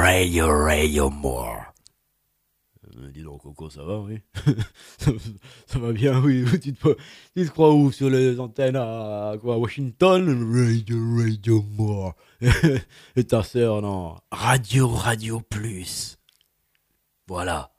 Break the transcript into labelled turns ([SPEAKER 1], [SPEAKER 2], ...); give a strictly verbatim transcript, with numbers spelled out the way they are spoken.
[SPEAKER 1] Radio, Radio More.
[SPEAKER 2] Euh, dis donc, Coco, ça va, oui. ça, ça va bien, oui. Tu te, tu te crois où sur les antennes à, à quoi, Washington? Radio, Radio More. Et ta sœur, non.
[SPEAKER 1] Radio, Radio Plus. Voilà.